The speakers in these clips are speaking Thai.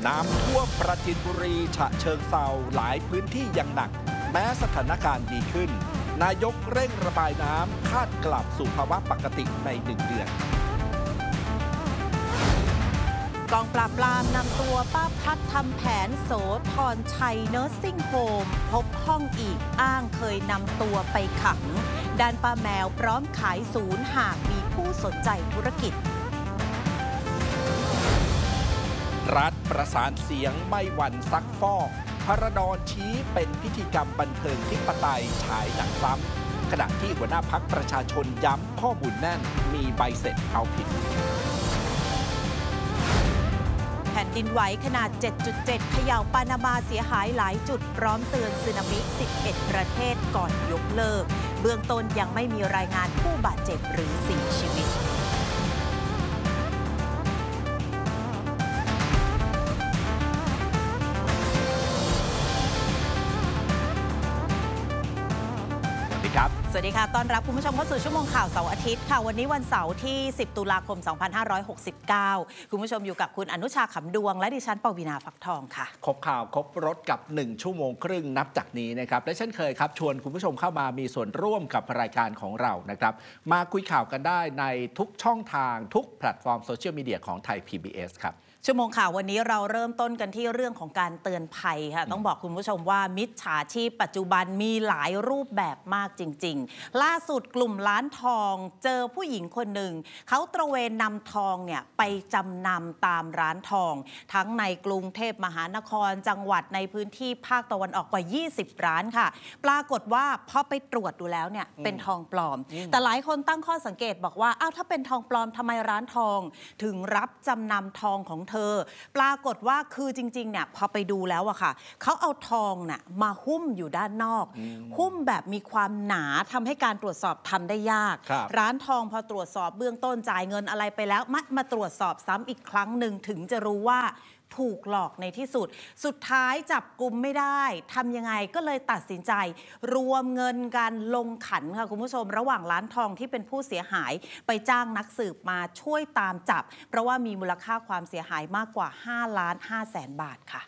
น้ำท่วมปราจีนบุรีฉะเชิงเทราหลายพื้นที่ยังหนักแม้สถานการณ์ดีขึ้นนายกเร่งระบายน้ำคาดกลับสู่ภาวะปกติใน1 เดือนกองปราบปรามนำตัวป้าพัดทำแผนโสธรชัยเนอร์ซิ่งโฮมพบห้องอีกอ้างเคยนำตัวไปขังด้านป้าแมวพร้อมขายศูนย์หากมีผู้สนใจธุรกิจรัฐประสานเสียงไม่หวั่นซักฟอกพระดอนชี้เป็นพิธีกรรมบันเทิงทิปไตยฉายหนังซ้ำขณะที่หัวหน้าพรรคประชาชนย้ำข้อมูลแน่นมีใบเสร็จเอาผิดแผ่นดินไหวขนาด 7.7 เขย่าปานามาเสียหายหลายจุดพร้อมเตือนสึนามิ 11 ประเทศก่อนยกเลิกเบื้องต้นยังไม่มีรายงานผู้บาดเจ็บหรือเสียชีวิตสวัสดีค่ะต้อนรับคุณผู้ชมเข้าสู่ชั่วโมงข่าวเสาร์อาทิตย์ค่ะวันนี้วันเสาร์ที่10 ตุลาคม 2569คุณผู้ชมอยู่กับคุณอนุชาขำดวงและดิฉันปวีณาภักทองค่ะครบข่าวครบรถกับ1 ชั่วโมงครึ่งนับจากนี้นะครับและเช่นเคยครับชวนคุณผู้ชมเข้ามามีส่วนร่วมกับรายการของเรานะครับมาคุยข่าวกันได้ในทุกช่องทางทุกแพลตฟอร์มโซเชียลมีเดียของไทย PBS ครับชั่วโมงข่าววันนี้เราเริ่มต้นกันที่เรื่องของการเตือนภัยค่ะต้องบอกคุณผู้ชมว่ามิจฉาชีพปัจจุบันมีหลายรูปแบบมากจริงๆล่าสุดกลุ่มร้านทองเจอผู้หญิงคนหนึ่งเขาตระเวนนำทองเนี่ยไปจำนำตามร้านทองทั้งในกรุงเทพมหานครจังหวัดในพื้นที่ภาคตะวันออกกว่า20 ร้านค่ะปรากฏว่าพอไปตรวจดูแล้วเนี่ยเป็นทองปลอมแต่หลายคนตั้งข้อสังเกตบอกว่าอ้าวถ้าเป็นทองปลอมทำไมร้านทองถึงรับจำนำทองของเธอปรากฏว่าคือจริงๆเนี่ยพอไปดูแล้วอะค่ะเขาเอาทองน่ะมาหุ้มอยู่ด้านนอกหุ้มแบบมีความหนาทำให้การตรวจสอบทำได้ยากร้านทองพอตรวจสอบเบื้องต้นจ่ายเงินอะไรไปแล้วมาตรวจสอบซ้ำอีกครั้งหนึ่งถึงจะรู้ว่าถูกหลอกในที่สุดท้ายจับกุมไม่ได้ทำยังไงก็เลยตัดสินใจรวมเงินกันลงขันค่ะคุณผู้ชมระหว่างร้านทองที่เป็นผู้เสียหายไปจ้างนักสืบมาช่วยตามจับเพราะว่ามีมูลค่าความเสียหายมากกว่า5,500,000 บาทค่ะ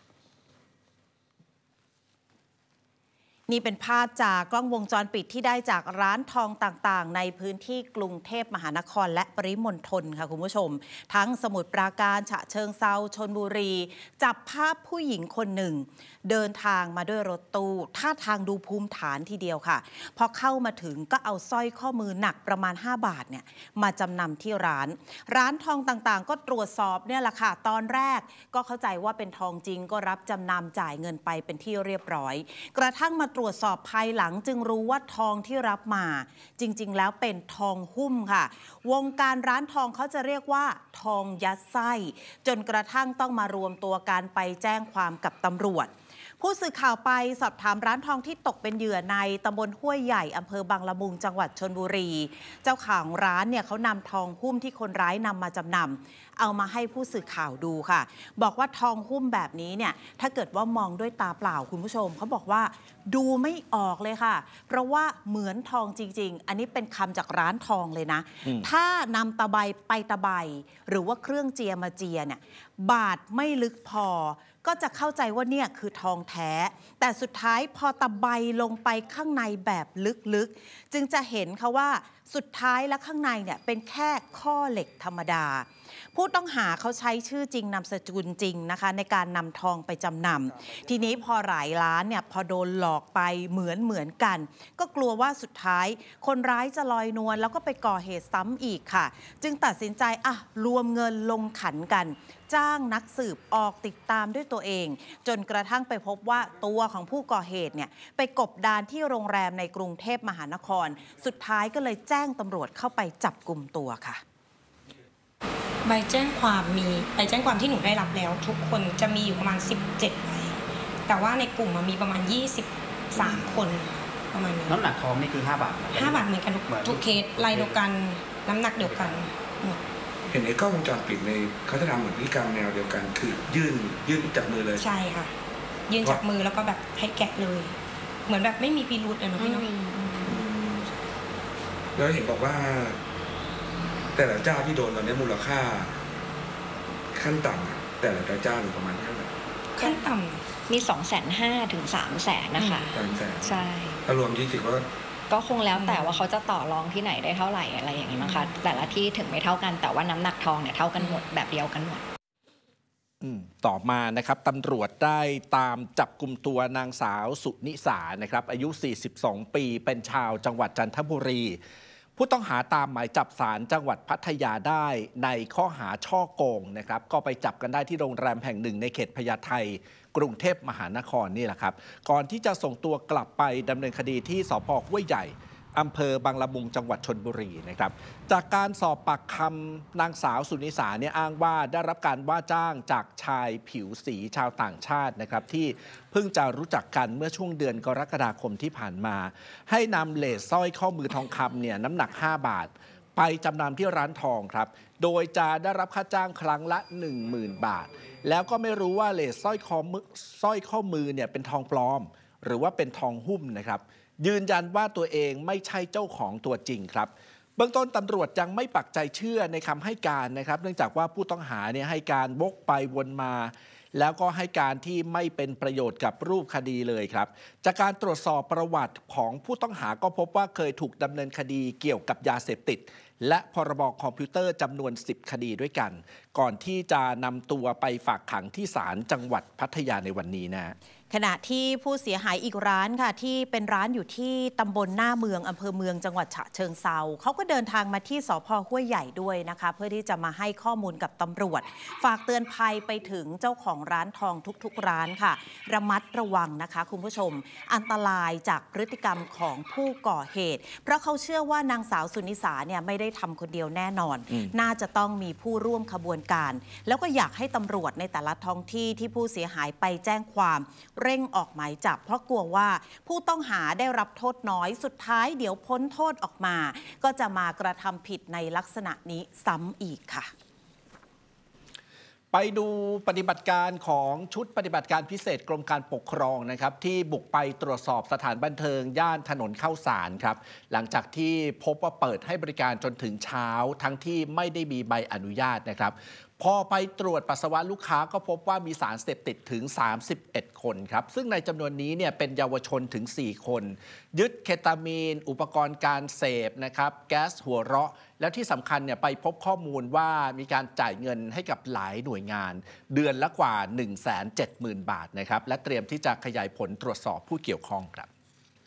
นี่เป็นภาพจากกล้องวงจรปิดที่ได้จากร้านทองต่างๆในพื้นที่กรุงเทพมหานครและปริมณฑลค่ะคุณผู้ชมทั้งสมุทรปราการฉะเชิงเทราชลบุรีจับภาพผู้หญิงคนหนึ่งเดินทางมาด้วยรถตู้ท่าทางดูภูมิฐานทีเดียวค่ะพอเข้ามาถึงก็เอาสร้อยข้อมือหนักประมาณ5 บาทเนี่ยมาจำนำที่ร้านทองต่างๆก็ตรวจสอบเนี่ยแหละค่ะตอนแรกก็เข้าใจว่าเป็นทองจริงก็รับจำนำจ่ายเงินไปเป็นที่เรียบร้อยกระทั่งมาตรวจสอบภายหลังจึงรู้ว่าทองที่รับมาจริงๆแล้วเป็นทองหุ้มค่ะวงการร้านทองเขาจะเรียกว่าทองยัดไส้จนกระทั่งต้องมารวมตัวกันไปแจ้งความกับตำรวจผู้สื่อข่าวไปสอบถามร้านทองที่ตกเป็นเหยื่อในตำบลห้วยใหญ่อำเภอบางละมุงจังหวัดชลบุรีเจ้าของร้านเนี่ยเขานำทองหุ้มที่คนร้ายนำมาจำนำเอามาให้ผู้สื่อข่าวดูค่ะบอกว่าทองหุ้มแบบนี้เนี่ยถ้าเกิดว่ามองด้วยตาเปล่าคุณผู้ชมเขาบอกว่าดูไม่ออกเลยค่ะเพราะว่าเหมือนทองจริงๆอันนี้เป็นคำจากร้านทองเลยนะถ้านำตะไบไปตะไบหรือว่าเครื่องเจียมาเจียเนี่ยบาดไม่ลึกพอก็จะเข้าใจว่าเนี่ยคือทองแท้แต่สุดท้ายพอตะไบลงไปข้างในแบบลึกๆจึงจะเห็นค่ะว่าสุดท้ายและข้างในเนี่ยเป็นแค่ข้อเหล็กธรรมดาผู้ต้องหาเขาใช้ชื่อจริงนามสกุลจริงนะคะในการนำทองไปจำนำทีนี้พอหลายร้านเนี่ยพอโดนหลอกไปเหมือนกันก็กลัวว่าสุดท้ายคนร้ายจะลอยนวลแล้วก็ไปก่อเหตุซ้ำอีกค่ะจึงตัดสินใจรวมเงินลงขันกันจ้างนักสืบออกติดตามด้วยตัวเองจนกระทั่งไปพบว่าตัวของผู้ก่อเหตุเนี่ยไปกบดานที่โรงแรมในกรุงเทพมหานครสุดท้ายก็เลยแจ้งตำรวจเข้าไปจับกุมตัวค่ะใบแจ้งความมีใบแจ้งความที่หนูได้รับแล้วทุกคนจะมีอยู่ประมาณ17 ใบแต่ว่าในกลุ่มมีประมาณ23 คนประมาณนี้น้ำหนักทองนี่คือ5 บาท 5 บาทเหมือนกันทุกเคสลายเดียวกันน้ำหนักเดียวกันเห็นไอ้กล้องวงจรปิดในเขาจะทำเหมือนพิธีกรรมแนวเดียวกันคือยื่นจากมือเลยใช่ค่ะยื่นจากมือแล้วก็แบบให้แกะเลยเหมือนแบบไม่มีพิรุธเลยนะพี่น้องแล้วเห็นบอกว่าแต่ละเจ้าที่โดนตอนนี้มูลค่าขั้นต่ำแต่ละเจ้าอยู่ประมาณเท่าไหร่ขั้นต่ำมี 250,000 ถึง 300,000 นะคะ 300,000 ใช่รวมที่สิว่าก็คงแล้วแต่ว่าเขาจะต่อรองที่ไหนได้เท่าไหร่อะไรอย่างนี้มั้งคะแต่ละที่ถึงไม่เท่ากันแต่ว่าน้ำหนักทองเนี่ยเท่ากันหมดแบบเดียวกันหมดต่อมานะครับตำรวจได้ตามจับกลุ่มตัวนางสาวสุนิสานะครับอายุ42 ปีเป็นชาวจังหวัดจันทบุรีผู้ต้องหาตามหมายจับศาลจังหวัดพัทยาได้ในข้อหาช่อโกงนะครับก็ไปจับกันได้ที่โรงแรมแห่งหนึ่งในเขตพญาไทกรุงเทพมหานครนี่แหละครับก่อนที่จะส่งตัวกลับไปดำเนินคดีที่สภ.ห้วยใหญ่อำเภอบางละมุงจังหวัดชลบุรีนะครับจากการสอบปากคำนางสาวสุนิสาเนี่ยอ้างว่าได้รับการว่าจ้างจากชายผิวสีชาวต่างชาตินะครับที่เพิ่งจะรู้จักกันเมื่อช่วงเดือนกรกฎาคมที่ผ่านมาให้นำเลสสร้อยข้อมือทองคำเนี่ยน้ำหนัก5 บาทไปจำนำที่ร้านทองครับโดยจะได้รับค่าจ้างครั้งละ 10,000 บาทแล้วก็ไม่รู้ว่าเลสสร้อยข้อมือเนี่ยเป็นทองปลอมหรือว่าเป็นทองหุ้มนะครับยืนยันว่าตัวเองไม่ใช่เจ้าของตัวจริงครับเบื้องต้นตำรวจยังไม่ปักใจเชื่อในคำให้การนะครับเนื่องจากว่าผู้ต้องหาเนี่ยให้การวกไปวนมาแล้วก็ให้การที่ไม่เป็นประโยชน์กับรูปคดีเลยครับจากการตรวจสอบประวัติของผู้ต้องหาก็พบว่าเคยถูกดำเนินคดีเกี่ยวกับยาเสพติดและพรบคอมพิวเตอร์จำนวน10 คดีด้วยกันก่อนที่จะนำตัวไปฝากขังที่ศาลจังหวัดพัทยาในวันนี้นะขณะที่ผู้เสียหายอีกร้านค่ะที่เป็นร้านอยู่ที่ตำบลหน้าเมืองอำเภอเมืองจังหวัดฉะเชิงเทราเขาก็เดินทางมาที่สภ.ห้วยใหญ่ด้วยนะคะเพื่อที่จะมาให้ข้อมูลกับตำรวจฝากเตือนภัยไปถึงเจ้าของร้านทองทุกๆร้านค่ะระมัดระวังนะคะคุณผู้ชมอันตรายจากพฤติกรรมของผู้ก่อเหตุเพราะเขาเชื่อว่านางสาวสุนิสาเนี่ยไม่ได้ทำคนเดียวแน่นอนน่าจะต้องมีผู้ร่วมขบวนการแล้วก็อยากให้ตำรวจในแต่ละท้องที่ที่ผู้เสียหายไปแจ้งความเร่งออกหมายจับเพราะกลัวว่าผู้ต้องหาได้รับโทษน้อยสุดท้ายเดี๋ยวพ้นโทษออกมาก็จะมากระทำผิดในลักษณะนี้ซ้ำอีกค่ะไปดูปฏิบัติการของชุดปฏิบัติการพิเศษกรมการปกครองนะครับที่บุกไปตรวจสอบสถานบันเทิงย่านถนนข้าวสารครับหลังจากที่พบว่าเปิดให้บริการจนถึงเช้าทั้งที่ไม่ได้มีใบอนุญาตนะครับพอไปตรวจปัสสาวะลูกค้าก็พบว่ามีสารเสพติดถึง31 คนครับซึ่งในจำนวนนี้เนี่ยเป็นเยาวชนถึง4 คนยึดเคตามีนอุปกรณ์การเสพนะครับแก๊สหัวเราะแล้วที่สำคัญเนี่ยไปพบข้อมูลว่ามีการจ่ายเงินให้กับหลายหน่วยงานเดือนละกว่า 170,000 บาทนะครับและเตรียมที่จะขยายผลตรวจสอบผู้เกี่ยวข้องครับ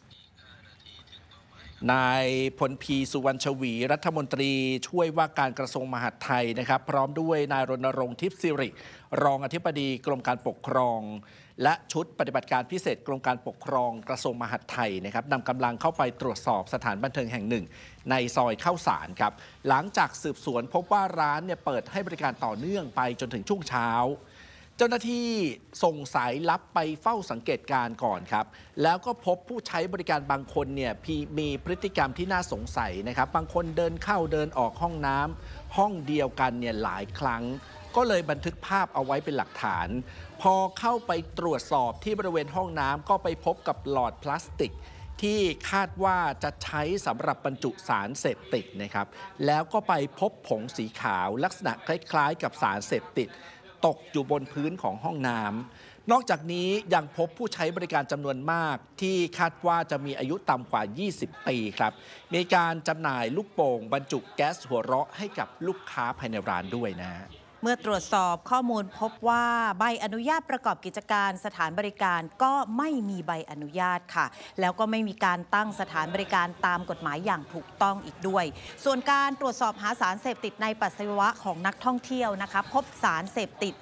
นายพลพีสุวรรณชวีรัฐมนตรีช่วยว่าการกระทรวงมหาดไทยนะครับพร้อมด้วยนายรณรงค์ทิพย์สิริรองอธิบดีกรมการปกครองและชุดปฏิบัติการพิเศษกรมการปกครองกระทรวงมหาดไทยนะครับนำกำลังเข้าไปตรวจสอบสถานบันเทิงแห่งหนึ่งในซอยข้าวสารครับหลังจากสืบสวนพบว่าร้านเนี่ยเปิดให้บริการต่อเนื่องไปจนถึงช่วงเช้าเจ้าหน้าที่ส่งสายลับไปเฝ้าสังเกตการก่อนครับแล้วก็พบผู้ใช้บริการบางคนเนี่ยมีพฤติกรรมที่น่าสงสัยนะครับบางคนเดินเข้าเดินออกห้องน้ำห้องเดียวกันเนี่ยหลายครั้งก็เลยบันทึกภาพเอาไว้เป็นหลักฐานพอเข้าไปตรวจสอบที่บริเวณห้องน้ำก็ไปพบกับหลอดพลาสติกที่คาดว่าจะใช้สำหรับบรรจุสารเสพติดนะครับแล้วก็ไปพบผงสีขาวลักษณะคล้ายๆกับสารเสพติดตกอยู่บนพื้นของห้องน้ำนอกจากนี้ยังพบผู้ใช้บริการจำนวนมากที่คาดว่าจะมีอายุต่ำกว่า20 ปีครับมีการจำหน่ายลูกโป่งบรรจุแก๊สหัวเราะให้กับลูกค้าภายในร้านด้วยนะเมื่อตรวจสอบข้อมูลพบว่าใบอนุญาตประกอบกิจการสถานบริการก็ไม่มีใบอนุญาตค่ะแล้วก็ไม่มีการตั้งสถานบริการตามกฎหมายอย่างถูกต้องอีกด้วยส่วนการตรวจสอบหาสารเสพติดในปัสสาวะของนักท่องเที่ยวนะคะพบสารเสพติด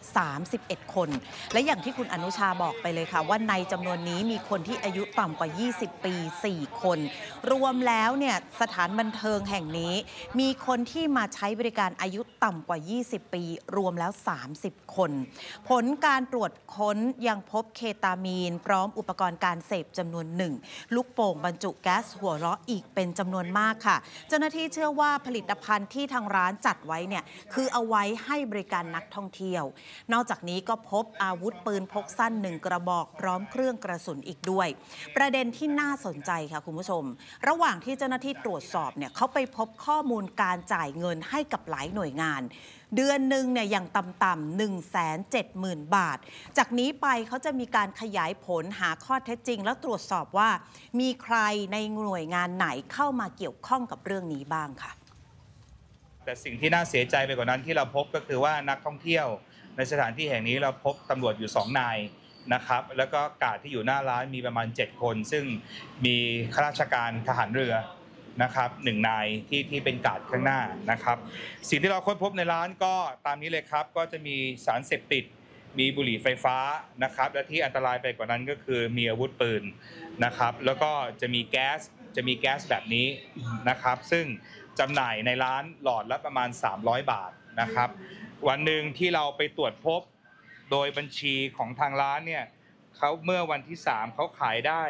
31 คนและอย่างที่คุณอนุชาบอกไปเลยค่ะว่าในจำนวนนี้มีคนที่อายุต่ำกว่า20 ปี4 คนรวมแล้วเนี่ยสถานบันเทิงแห่งนี้มีคนที่มาใช้บริการอายุต่ำกว่า20 ปีรวมแล้ว30 คนผลการตรวจค้นยังพบเคตามีนพร้อมอุปกรณ์การเสพจำนวน1ลูกโป่งบรรจุแก๊สหัวเราะอีกเป็นจำนวนมากค่ะเจ้าหน้าที่เชื่อว่าผลิตภัณฑ์ที่ทางร้านจัดไว้เนี่ยคือเอาไว้ให้บริการนักท่องเที่ยวนอกจากนี้ก็พบอาวุธปืนพกสั้น1 กระบอกพร้อมเครื่องกระสุนอีกด้วยประเด็นที่น่าสนใจค่ะคุณผู้ชมระหว่างที่เจ้าหน้าที่ตรวจสอบเนี่ยเขาไปพบข้อมูลการจ่ายเงินให้กับหลายหน่วยงานเดือนหนึ่งเนี่ยอย่างต่ำๆ 170,000 บาทจากนี้ไปเขาจะมีการขยายผลหาข้อเท็จจริงและตรวจสอบว่ามีใครในหน่วยงานไหนเข้ามาเกี่ยวข้องกับเรื่องนี้บ้างค่ะแต่สิ่งที่น่าเสียใจไปกว่านั้นที่เราพบก็คือว่านักท่องเที่ยวในสถานที่แห่งนี้เราพบตำรวจอยู่2 นายนะครับแล้วก็การ์ดที่อยู่หน้าร้านมีประมาณ7 คนซึ่งมีข้าราชการทหารเรือนะครับ1 นายที่เป็นการ์ดข้างหน้านะครับสิ่งที่เราค้นพบในร้านก็ตามนี้เลยครับก็จะมีสารเสพติดมีบุหรี่ไฟฟ้านะครับและที่อันตรายไปกว่านั้นก็คือมีอาวุธปืนนะครับแล้วก็จะมีแก๊สแบบนี้นะครับซึ่งจำหน่ายในร้านหลอดละประมาณ300 บาทนะครับวันหนึ่งที่เราไปตรวจพบโดยบัญชีของทางร้านเนี่ยเขาเมื่อวันที่3เขาขายได้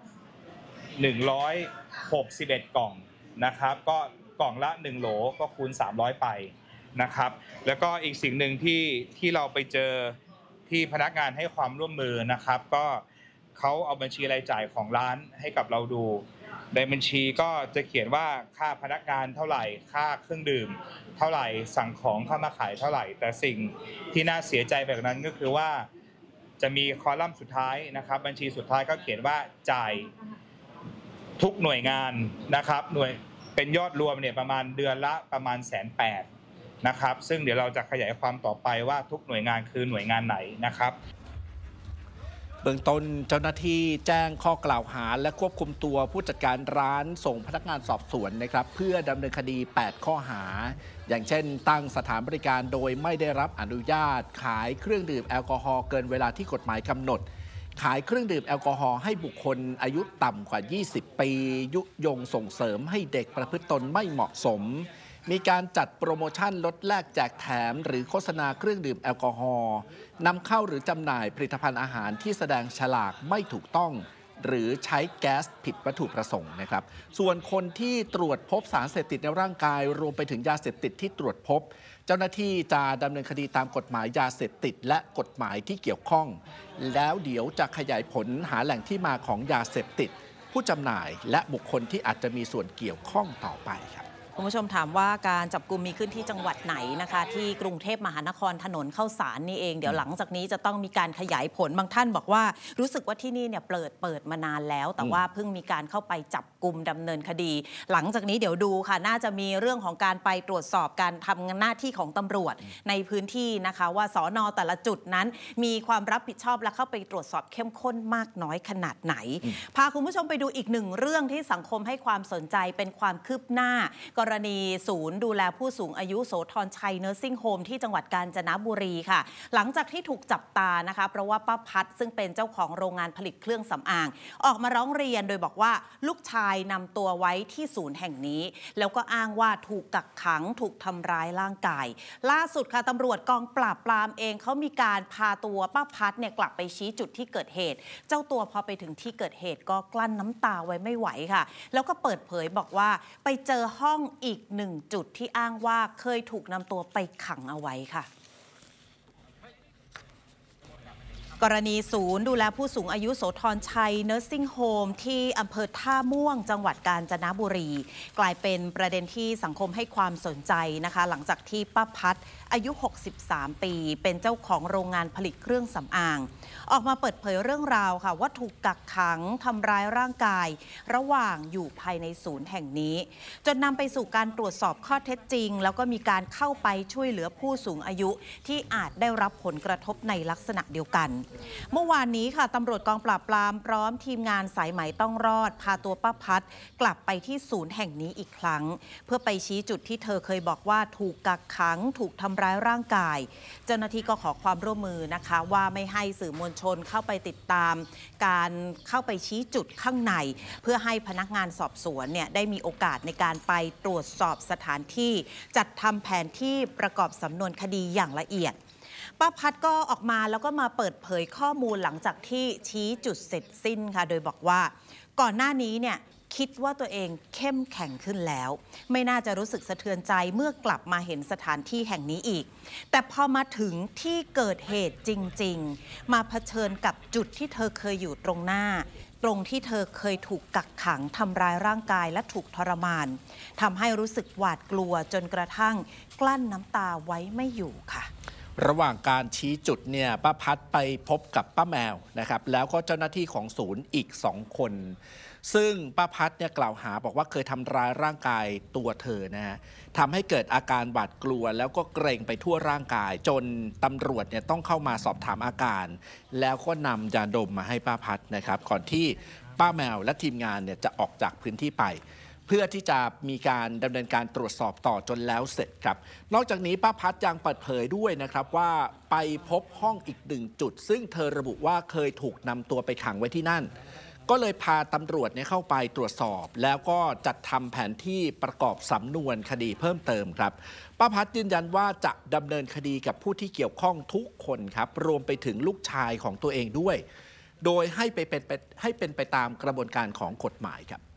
161 กล่องนะครับก็กล่องละ1 โหลก็คูณ300ไปนะครับแล้วก็อีกสิ่งหนึ่งที่เราไปเจอที่พนักงานให้ความร่วมมือนะครับก็เขาเอาบัญชีรายจ่ายของร้านให้กับเราดูในบัญชีก็จะเขียนว่าค่าพนักงานเท่าไหร่ค่าเครื่องดื่มเท่าไหร่สั่งของเข้ามาขายเท่าไหร่แต่สิ่งที่น่าเสียใจแบบนั้นก็คือว่าจะมีคอลัมน์สุดท้ายนะครับบัญชีสุดท้ายก็เขียนว่าจ่ายทุกหน่วยงานนะครับหน่วยเป็นยอดรวมเนี่ยประมาณเดือนละประมาณ180,000นะครับซึ่งเดี๋ยวเราจะขยายความต่อไปว่าทุกหน่วยงานคือหน่วยงานไหนนะครับเบื้องต้นเจ้าหน้าที่แจ้งข้อกล่าวหาและควบคุมตัวผู้จัดการร้านส่งพนักงานสอบสวนนะครับเพื่อดำเนินคดี8 ข้อหาอย่างเช่นตั้งสถานบริการโดยไม่ได้รับอนุญาตขายเครื่องดื่มแอลกอฮอล์เกินเวลาที่กฎหมายกำหนดขายเครื่องดื่มแอลกอฮอล์ให้บุคคลอายุต่ำกว่า20 ปียุยงส่งเสริมให้เด็กประพฤติตนไม่เหมาะสมมีการจัดโปรโมชั่นลดแลกแจกแถมหรือโฆษณาเครื่องดื่มแอลกอฮอล์นำเข้าหรือจำหน่ายผลิตภัณฑ์อาหารที่แสดงฉลากไม่ถูกต้องหรือใช้แก๊สผิดวัตถุประสงค์นะครับส่วนคนที่ตรวจพบสารเสพติดในร่างกายรวมไปถึงยาเสพติดที่ตรวจพบเจ้าหน้าที่จะดำเนินคดีตามกฎหมายยาเสพติดและกฎหมายที่เกี่ยวข้องแล้วเดี๋ยวจะขยายผลหาแหล่งที่มาของยาเสพติดผู้จำหน่ายและบุคคลที่อาจจะมีส่วนเกี่ยวข้องต่อไปครับคุณผู้ชมถามว่าการจับกุมมีขึ้นที่จังหวัดไหนนะคะที่กรุงเทพมหานครถนนเข้าสารนี่เองเดี๋ยวหลังจากนี้จะต้องมีการขยายผลบางท่านบอกว่ารู้สึกว่าที่นี่เนี่ยเปิดมานานแล้วแต่ว่าเพิ่งมีการเข้าไปจับกุมดำเนินคดีหลังจากนี้เดี๋ยวดูค่ะน่าจะมีเรื่องของการไปตรวจสอบการทำหน้าที่ของตำรวจในพื้นที่นะคะว่าสน.แต่ละจุดนั้นมีความรับผิดชอบและเข้าไปตรวจสอบเข้มข้นมากน้อยขนาดไหนพาคุณผู้ชมไปดูอีกหนึ่งเรื่องที่สังคมให้ความสนใจเป็นความคืบหน้ากรณีศูนย์ดูแลผู้สูงอายุโสธรชัยเนอร์ซิ่งโฮมที่จังหวัดกาญจนบุรีค่ะหลังจากที่ถูกจับตานะคะเพราะว่าป้าพัดซึ่งเป็นเจ้าของโรงงานผลิตเครื่องสำอางออกมาร้องเรียนโดยบอกว่าลูกชายนำตัวไว้ที่ศูนย์แห่งนี้แล้วก็อ้างว่าถูกกักขังถูกทำร้ายร่างกายล่าสุดค่ะตำรวจกองปราบปรามเองเขามีการพาตัวป้าพัดเนี่ยกลับไปชี้จุดที่เกิดเหตุเจ้าตัวพอไปถึงที่เกิดเหตุก็กลั้นน้ำตาไว้ไม่ไหวค่ะแล้วก็เปิดเผยบอกว่าไปเจอห้องอีก1 จุดที่อ้างว่าเคยถูกนำตัวไปขังเอาไว้ค่ะกรณีศูนย์ดูแลผู้สูงอายุโสธรชัยเนอร์ซิ่งโฮมที่อำเภอท่าม่วงจังหวัดกาญจนบุรีกลายเป็นประเด็นที่สังคมให้ความสนใจนะคะหลังจากที่ป้าพัดอายุ63 ปีเป็นเจ้าของโรงงานผลิตเครื่องสำอางออกมาเปิดเผยเรื่องราวค่ะว่าถูกกักขังทำร้ายร่างกายระหว่างอยู่ภายในศูนย์แห่งนี้จนนำไปสู่การตรวจสอบข้อเท็จจริงแล้วก็มีการเข้าไปช่วยเหลือผู้สูงอายุที่อาจได้รับผลกระทบในลักษณะเดียวกันเมื่อวานนี้ค่ะตำรวจกองปราบปรามพร้อมทีมงานสายไหมต้องรอดพาตัวป้าพัดกลับไปที่ศูนย์แห่งนี้อีกครั้งเพื่อไปชี้จุดที่เธอเคยบอกว่าถูกกักขังถูกทำร้ายร่างกายเจ้าหน้าที่ก็ขอความร่วมมือนะคะว่าไม่ให้สื่อมวลชนเข้าไปติดตามการเข้าไปชี้จุดข้างในเพื่อให้พนักงานสอบสวนเนี่ยได้มีโอกาสในการไปตรวจสอบสถานที่จัดทำแผนที่ประกอบสำนวนคดีอย่างละเอียดป้าพัดก็ออกมาแล้วก็มาเปิดเผยข้อมูลหลังจากที่ชี้จุดเสร็จสิ้นค่ะโดยบอกว่าก่อนหน้านี้เนี่ยคิดว่าตัวเองเข้มแข็งขึ้นแล้ว ไม่น่าจะรู้สึกสะเทือนใจเมื่อกลับมาเห็นสถานที่แห่งนี้อีกแต่พอมาถึงที่เกิดเหตุจริงๆมาเผชิญกับจุดที่เธอเคยอยู่ตรงหน้าตรงที่เธอเคยถูกกักขังทำร้ายร่างกายและถูกทรมานทำให้รู้สึกหวาดกลัวจนกระทั่งกลั้นน้ำตาไว้ไม่อยู่ค่ะระหว่างการชี้จุดเนี่ยป้าพัดไปพบกับป้าแมวนะครับแล้วก็เจ้าหน้าที่ของศูนย์อีก2 คนซึ่งป้าพัดเนี่ยกล่าวหาบอกว่าเคยทำร้ายร่างกายตัวเธอนะฮะทำให้เกิดอาการหวาดกลัวแล้วก็เกรงไปทั่วร่างกายจนตำรวจเนี่ยต้องเข้ามาสอบถามอาการแล้วก็นำยาดมมาให้ป้าพัดนะครับก่อนที่ป้าแมวและทีมงานเนี่ยจะออกจากพื้นที่ไปเพื่อที่จะมีการดำเนินการตรวจสอบต่อจนแล้วเสร็จครับนอกจากนี้ป้าพัดยังเปิดเผยด้วยนะครับว่าไปพบห้องอีก1 จุดซึ่งเธอระบุว่าเคยถูกนำตัวไปขังไว้ที่นั่นก็เลยพาตำรวจเข้าไปตรวจสอบแล้วก็จัดทำแผนที่ประกอบสำนวนคดีเพิ่มเติมครับป้าพัดยืนยันว่าจะดำเนินคดีกับผู้ที่เกี่ยวข้องทุกคนครับรวมไปถึงลูกชายของตัวเองด้วยโดยให้เป็นไปตามกระบวนการของกฎหมายครับ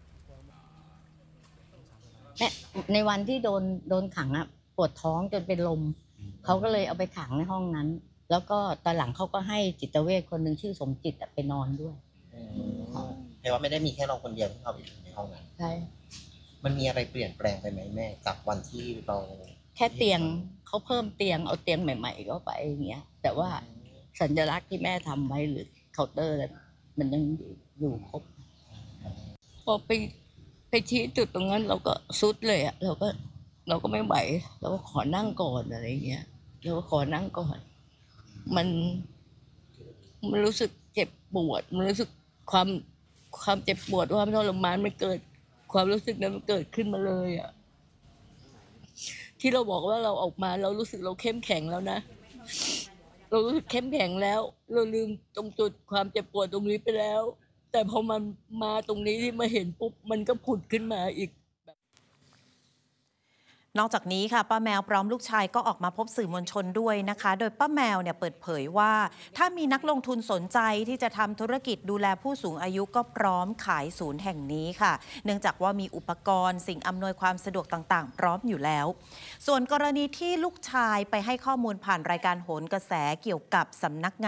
ในวันที่โดนขังอะปวดท้องจนเป็นลมเขาก็เลยเอาไปขังในห้องนั้นแล้วก็ตอนหลังเขาก็ให้จิตเวชคนหนึ่งชื่อสมจิตไปนอนด้วยแปลว่าไม่ได้มีแค่เราคนเดียวที่เข้าไปอยู่ในห้องนั้นใช่มันมีอะไรเปลี่ยนแปลงไปไหมแม่จากวันที่เราแค่เตียงเขาเพิ่มเตียงเอาเตียงใหม่ๆเข้าไปอย่างเงี้ยแต่ว่าสัญลักษณ์ที่แม่ทำไว้หรือเคาน์เตอร์มันยังอยู่ครบพอไปชี้จุดตรงนั้นเราก็ซุดเลยอะเราก็ไม่ไหวเราก็ขอนั่งก่อนอะไรเงี้ยเราก็ขอนั่งก่อนมันรู้สึกเจ็บปวดมันรู้สึกความเจ็บปวดความทรมานมันเกิดความรู้สึกนั้นมันเกิดขึ้นมาเลยอะที่เราบอกว่าเราออกมาเรารู้สึกเราเข้มแข็งแล้วนะเรารู้สึกเข้มแข็งแล้วเราลืมตรงจุดความเจ็บปวดตรงนี้ไปแล้วแต่พอมันมาตรงนี้ที่มาเห็นปุ๊บมันก็ผุดขึ้นมาอีกนอกจากนี้ค่ะป้าแมวพร้อมลูกชายก็ออกมาพบสื่อมวลชนด้วยนะคะโดยป้าแมวเนี่ยเปิดเผยว่าถ้ามีนักลงทุนสนใจที่จะทำธุรกิจดูแลผู้สูงอายุก็พร้อมขายศูนย์แห่งนี้ค่ะเนื่องจากว่ามีอุปกรณ์สิ่งอำนวยความสะดวกต่างๆพร้อมอยู่แล้วส่วนกรณีที่ลูกชายไปให้ข้อมูลผ่านรายการโหนกระแสเกี่ยวกับสำนักงาน